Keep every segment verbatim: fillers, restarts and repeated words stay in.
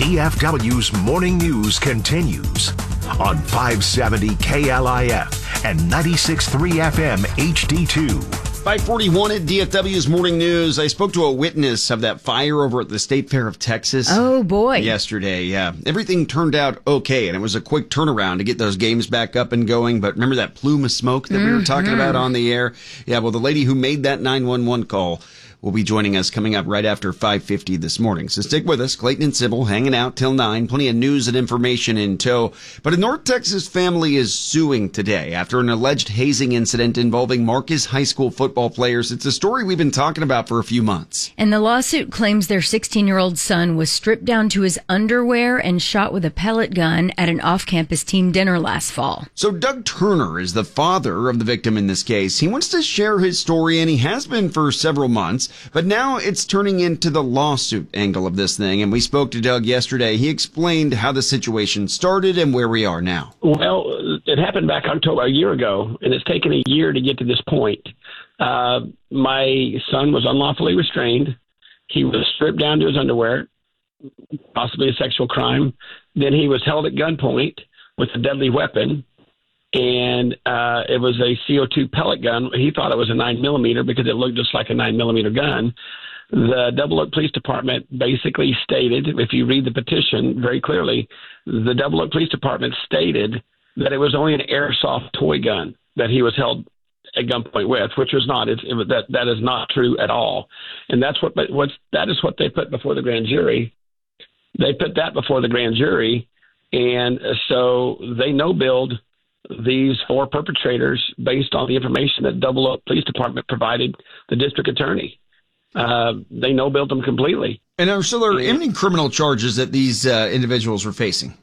D F W's Morning News continues on five seventy K L I F and ninety-six point three F M H D two. five forty-one at D F W's Morning News. I spoke to a witness of that fire over at the State Fair of Texas. Oh, boy. Yesterday, yeah. Everything turned out okay, and it was a quick turnaround to get those games back up and going. But remember that plume of smoke that mm-hmm. we were talking about on the air? Yeah, well, the lady who made that nine one one call will be joining us coming up right after five fifty this morning. So stick with us. Clayton and Sybil hanging out till nine. Plenty of news and information in tow. But a North Texas family is suing today after an alleged hazing incident involving Marcus High School football players. It's a story we've been talking about for a few months. And the lawsuit claims their sixteen-year-old son was stripped down to his underwear and shot with a pellet gun at an off-campus team dinner last fall. So Doug Turner is the father of the victim in this case. He wants to share his story, and he has been for several months. But now it's turning into the lawsuit angle of this thing, and we spoke to Doug yesterday. He explained how the situation started and where we are now. Well, it happened back October, a year ago, and it's taken a year to get to this point. Uh, my son was unlawfully restrained. He was stripped down to his underwear, possibly a sexual crime. Then he was held at gunpoint with a deadly weapon. And uh, it was a C O two pellet gun. He thought it was a nine millimeter because it looked just like a nine millimeter gun. The Double Oak Police Department basically stated, if you read the petition very clearly, the Double Oak Police Department stated that it was only an airsoft toy gun that he was held at gunpoint with, which was not. It, it, that that is not true at all. And that's what what's that is what they put before the grand jury. They put that before the grand jury, and so they no-billed these four perpetrators based on the information that Double Oak Police Department provided the district attorney. Uh, they no-billed them completely. And are, so there are any criminal charges that these uh, individuals were facing?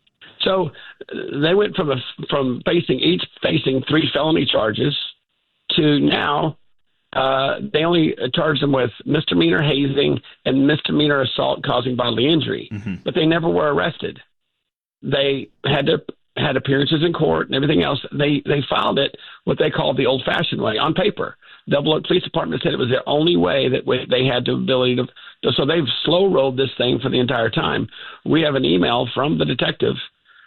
So they went from a, from facing each facing three felony charges to now uh, they only charged them with misdemeanor hazing and misdemeanor assault causing bodily injury, mm-hmm. but they never were arrested. They had to had appearances in court and everything else. They they filed it what they called the old-fashioned way, on paper. Double Oak Police Department said it was the only way that we, they had the ability to. So they've slow-rolled this thing for the entire time. We have an email from the detective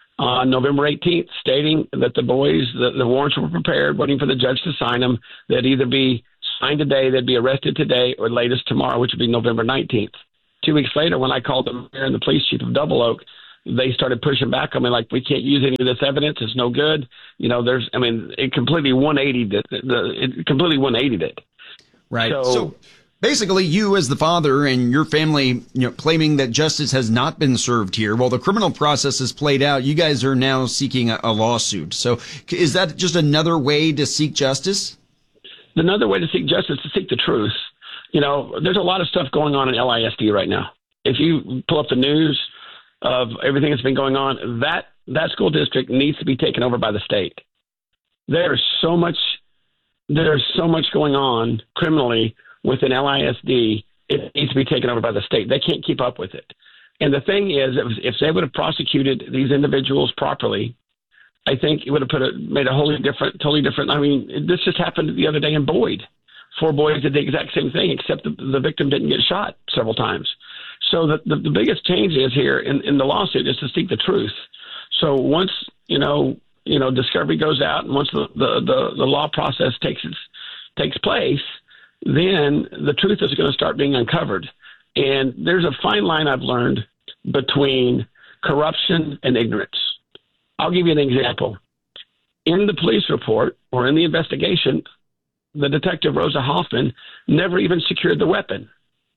on November eighteenth stating that the boys, the, the warrants were prepared, waiting for the judge to sign them. They'd either be signed today, they'd be arrested today, or latest tomorrow, which would be November nineteenth. Two weeks later, when I called the mayor and the police chief of Double Oak, they started pushing back on me like, we can't use any of this evidence. It's no good. You know, there's, I mean, it completely one eighty'd it. It completely one eighty'd it. Right. So, so basically you as the father and your family, you know, claiming that justice has not been served here. While the criminal process is played out, you guys are now seeking a, a lawsuit. So is that just another way to seek justice? Another way to seek justice is to seek the truth. You know, there's a lot of stuff going on in L I S D right now. If you pull up the news of everything that's been going on, that that school district needs to be taken over by the state. There's so much there's so much going on criminally within L I S D. It needs to be taken over by the state. They can't keep up with it. And the thing is, if, if they would have prosecuted these individuals properly, I think it would have put a, made a wholly different, totally different. I mean, this just happened the other day in Boyd. Four boys did the exact same thing, except the, the victim didn't get shot several times. So the, the, the biggest change is here in, in the lawsuit is to seek the truth. So once, you know, you know, discovery goes out and once the, the, the, the law process takes its, takes place, then the truth is going to start being uncovered. And there's a fine line I've learned between corruption and ignorance. I'll give you an example. In the police report or in the investigation, the detective, Rosa Hoffman, never even secured the weapon.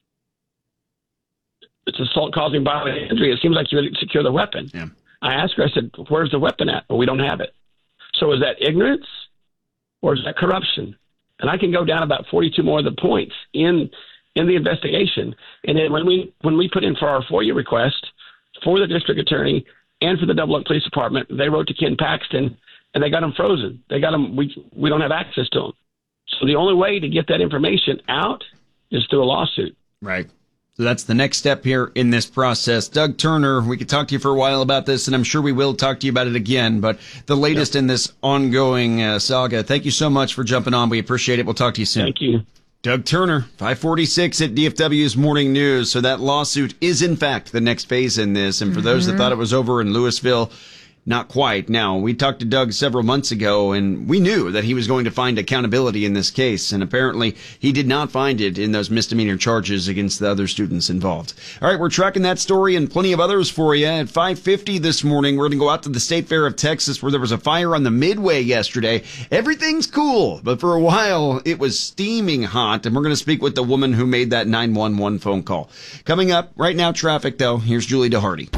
It's assault causing bodily injury. It seems like you would secure the weapon. Yeah. I asked her, I said, where's the weapon at? Well, we don't have it. So is that ignorance or is that corruption? And I can go down about forty-two more of the points in in the investigation. And then when we when we put in for our FOIA request for the district attorney and for the Double Oak Police Department, they wrote to Ken Paxton and they got them frozen. They got them. We we don't have access to them. So the only way to get that information out is through a lawsuit. Right. So that's the next step here in this process. Doug Turner, we could talk to you for a while about this, and I'm sure we will talk to you about it again. But the latest yep. in this ongoing uh, saga, thank you so much for jumping on. We appreciate it. We'll talk to you soon. Thank you. Doug Turner, five forty-six at D F W's Morning News. So that lawsuit is, in fact, the next phase in this. And for mm-hmm. those that thought it was over in Louisville, not quite. Now, we talked to Doug several months ago, and we knew that he was going to find accountability in this case. And apparently, he did not find it in those misdemeanor charges against the other students involved. All right, we're tracking that story and plenty of others for you. At five fifty this morning, we're going to go out to the State Fair of Texas, where there was a fire on the Midway yesterday. Everything's cool, but for a while, it was steaming hot. And we're going to speak with the woman who made that nine one one phone call. Coming up right now, traffic, though. Here's Julie DeHardy.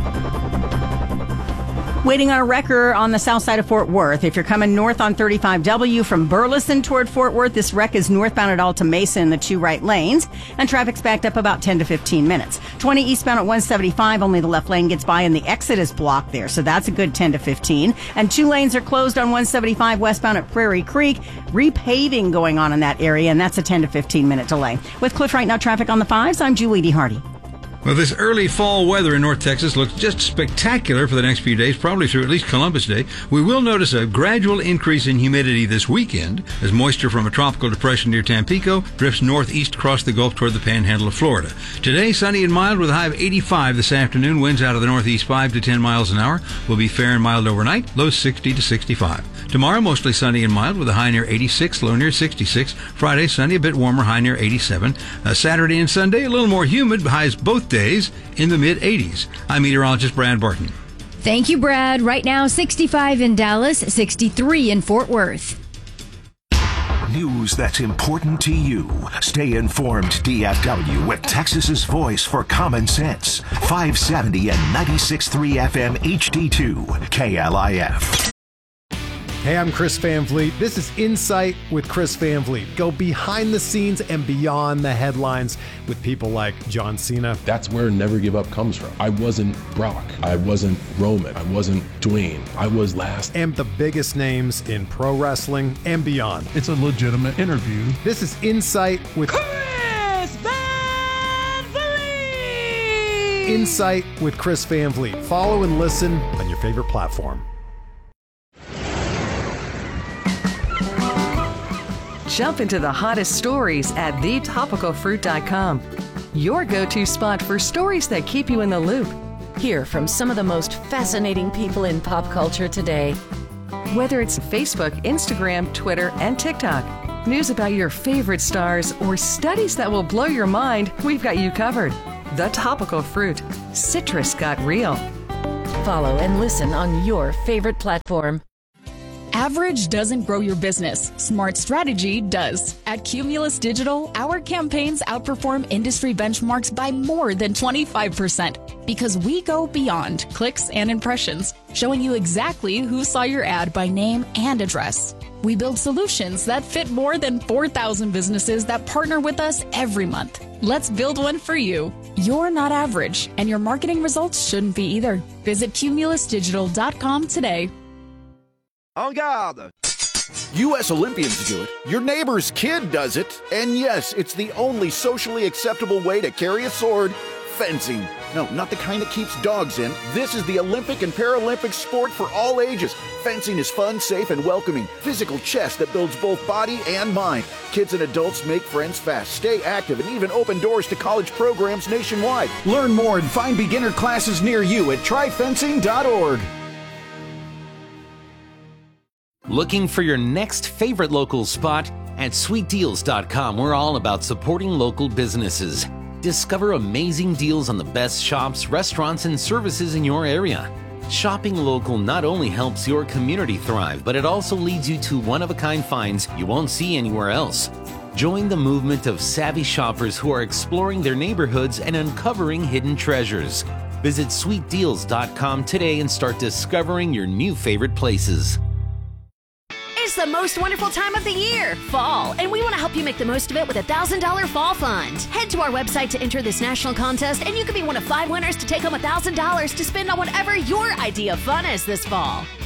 Waiting on a wrecker on the south side of Fort Worth. If you're coming north on thirty-five W from Burleson toward Fort Worth, this wreck is northbound at Alta Mesa in the two right lanes, and traffic's backed up about ten to fifteen minutes. twenty eastbound at one seventy-five, only the left lane gets by, and the exit is blocked there, so that's a good ten to fifteen. And two lanes are closed on one seventy-five westbound at Prairie Creek. Repaving going on in that area, and that's a ten to fifteen minute delay. With Cliff Right Now traffic on the fives, I'm Julie DeHardy. Well, this early fall weather in North Texas looks just spectacular for the next few days, probably through at least Columbus Day. We will notice a gradual increase in humidity this weekend as moisture from a tropical depression near Tampico drifts northeast across the Gulf toward the panhandle of Florida. Today, sunny and mild with a high of eighty-five this afternoon. Winds out of the northeast five to ten miles an hour. Will be fair and mild overnight, low sixty to sixty-five. Tomorrow, mostly sunny and mild with a high near eighty-six, low near sixty-six. Friday, sunny, a bit warmer, high near eighty-seven. Uh, Saturday and Sunday, a little more humid, highs both days in the mid-eighties. I'm meteorologist Brad Barton. Thank you, Brad. Right now, sixty-five in Dallas, sixty-three in Fort Worth. News that's important to you. Stay informed, D F W, with Texas's voice for common sense. five seventy and ninety-six point three F M H D two, K L I F. Hey, I'm Chris Van Vliet. This is Insight with Chris Van Vliet. Go behind the scenes and beyond the headlines with people like John Cena. That's where Never Give Up comes from. I wasn't Brock. I wasn't Roman. I wasn't Dwayne. I was last. And the biggest names in pro wrestling and beyond. It's a legitimate interview. This is Insight with Chris Van Vliet. Insight with Chris Van Vliet. Follow and listen on your favorite platform. Jump into the hottest stories at the topical fruit dot com. Your go-to spot for stories that keep you in the loop. Hear from some of the most fascinating people in pop culture today. Whether it's Facebook, Instagram, Twitter, and TikTok, news about your favorite stars, or studies that will blow your mind, we've got you covered. The Topical Fruit. Citrus got real. Follow and listen on your favorite platform. Average doesn't grow your business. Smart strategy does. At Cumulus Digital, our campaigns outperform industry benchmarks by more than twenty-five percent because we go beyond clicks and impressions, showing you exactly who saw your ad by name and address. We build solutions that fit more than four thousand businesses that partner with us every month. Let's build one for you. You're not average, and your marketing results shouldn't be either. Visit cumulus digital dot com today. En garde! U S Olympians do it, your neighbor's kid does it, and yes, it's the only socially acceptable way to carry a sword, fencing. No, not the kind that keeps dogs in. This is the Olympic and Paralympic sport for all ages. Fencing is fun, safe, and welcoming. Physical chess that builds both body and mind. Kids and adults make friends fast, stay active, and even open doors to college programs nationwide. Learn more and find beginner classes near you at try fencing dot org. Looking for your next favorite local spot? At sweet deals dot com, we're all about supporting local businesses. Discover amazing deals on the best shops, restaurants, and services in your area. Shopping local not only helps your community thrive, but it also leads you to one-of-a-kind finds you won't see anywhere else. Join the movement of savvy shoppers who are exploring their neighborhoods and uncovering hidden treasures. Visit sweet deals dot com today and start discovering your new favorite places. It's the most wonderful time of the year, fall, and we want to help you make the most of it with a one thousand dollars Fall Fund. Head to our website to enter this national contest, and you could be one of five winners to take home one thousand dollars to spend on whatever your idea of fun is this fall.